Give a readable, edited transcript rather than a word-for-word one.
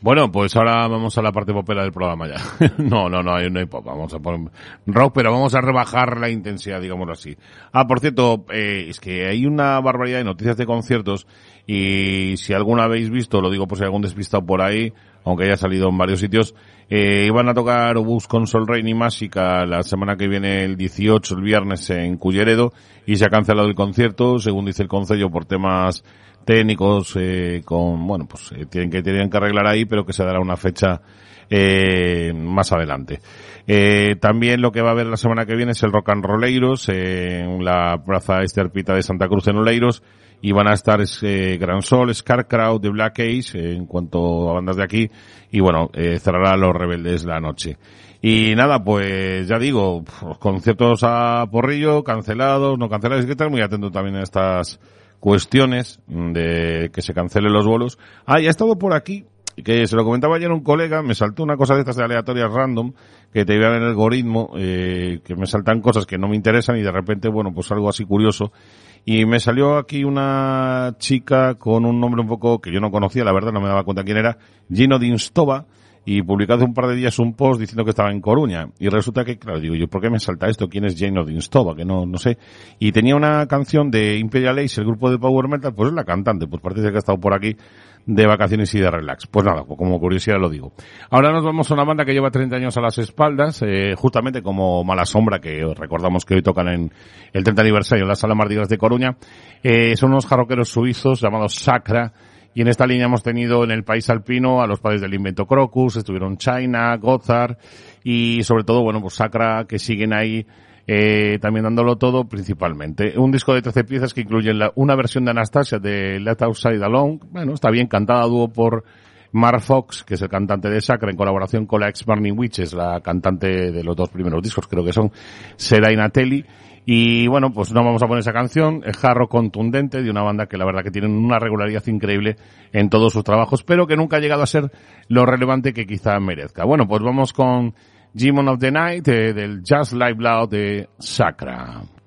Bueno, pues ahora vamos a la parte popera del programa ya. No hay pop. Vamos a poner rock, pero vamos a rebajar la intensidad, digámoslo así. Por cierto, es que hay una barbaridad de noticias de conciertos y si alguna habéis visto, lo digo por si hay algún despistado por ahí, aunque haya salido en varios sitios, iban a tocar Obús con Sol Rain y Másica la semana que viene, el 18, el viernes, en Culleredo, y se ha cancelado el concierto, según dice el concello, por temas técnicos, tienen que arreglar ahí, pero que se dará una fecha más adelante. También lo que va a haber la semana que viene es el Rock and Rolleiros en la Plaza Esterpita de Santa Cruz en Oleiros, y van a estar Gran Sol, Scarecrow, The Black Ace, en cuanto a bandas de aquí, y bueno, cerrará Los Rebeldes la noche. Y nada, pues ya digo, conciertos a porrillo, cancelados, no cancelados, hay que estar muy atento también a estas cuestiones de que se cancelen los bolos. Ya ha estado por aquí, que se lo comentaba ayer un colega, me saltó una cosa de estas de aleatorias random, que te vean en el algoritmo, que me saltan cosas que no me interesan y de repente, bueno, pues algo así curioso. Y me salió aquí una chica con un nombre un poco que yo no conocía, la verdad, no me daba cuenta quién era, Gino Dinstova, y publicó hace un par de días un post diciendo que estaba en Coruña. Y resulta que, claro, digo yo, ¿por qué me salta esto? ¿Quién es Gino Dinstova? Que no sé. Y tenía una canción de Imperial Ace, el grupo de Power Metal, pues es la cantante, pues parece que ha estado por aquí de vacaciones y de relax. Pues nada, pues como curiosidad lo digo. Ahora nos vamos a una banda que lleva 30 años a las espaldas, justamente como Mala Sombra, que recordamos que hoy tocan en el 30 aniversario en la Sala Martí de Coruña. Son unos jarroqueros suizos llamados Sacra, y en esta línea hemos tenido en el país alpino a los padres del invento Crocus, estuvieron China, Gozar, y sobre todo, bueno, pues Sacra, que siguen ahí también dándolo todo principalmente. Un disco de 13 piezas que incluye una versión de Anastasia de Let Outside Alone. Bueno, está bien cantada a dúo por Mark Fox, que es el cantante de Sacra, en colaboración con la ex Burning Witches, la cantante de los dos primeros discos, creo que son Sera Natelli. Y bueno, pues no vamos a poner esa canción, el jarro contundente de una banda que la verdad que tienen una regularidad increíble en todos sus trabajos, pero que nunca ha llegado a ser lo relevante que quizá merezca. Bueno, pues vamos con Demon of the Night, del Just Live Loud de Sacra.